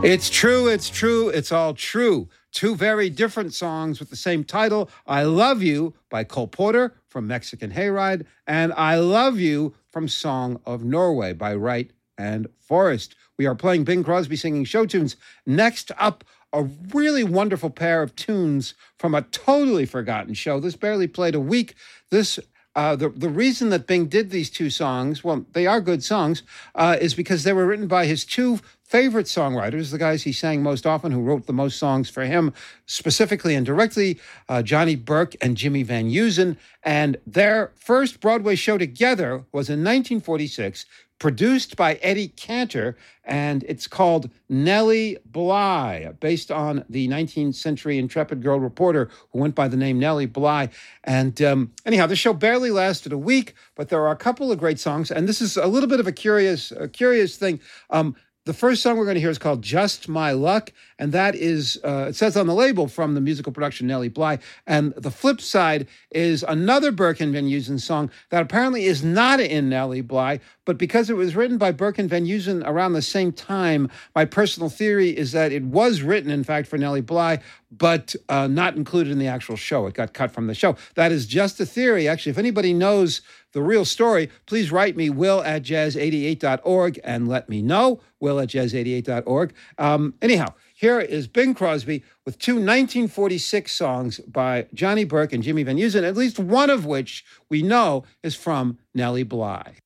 It's true, it's all true. Two very different songs with the same title, I Love You by Cole Porter from Mexican Hayride, and I Love You from Song of Norway by Wright and Forrest. We are playing Bing Crosby singing show tunes. Next up, a really wonderful pair of tunes from a totally forgotten show. This barely played a week. The reason that Bing did these two songs, well, they are good songs, is because they were written by his two favorite songwriters, the guys he sang most often, who wrote the most songs for him, specifically and directly, Johnny Burke and Jimmy Van Heusen. And their first Broadway show together was in 1946, produced by Eddie Cantor, and it's called Nellie Bly, based on the 19th century intrepid girl reporter who went by the name Nellie Bly. And anyhow, the show barely lasted a week, but there are a couple of great songs, and this is a little bit of a curious thing. The first song we're going to hear is called Just My Luck, and that is, it says on the label, from the musical production Nellie Bly. And the flip side is another Burke and Van Heusen song that apparently is not in Nellie Bly, but because it was written by Burke and Van Heusen around the same time, my personal theory is that it was written, in fact, for Nellie Bly, but not included in the actual show. It got cut from the show. That is just a theory. Actually, if anybody knows the real story, please write me, will@jazz88.org, and let me know, will@jazz88.org. Anyhow, here is Bing Crosby with two 1946 songs by Johnny Burke and Jimmy Van Heusen, at least one of which we know is from Nellie Bly.